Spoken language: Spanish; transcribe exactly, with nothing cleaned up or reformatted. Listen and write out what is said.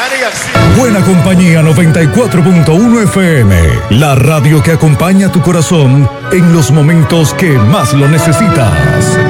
Buena Compañía noventa y cuatro punto uno F M, la radio que acompaña tu corazón en los momentos que más lo necesitas.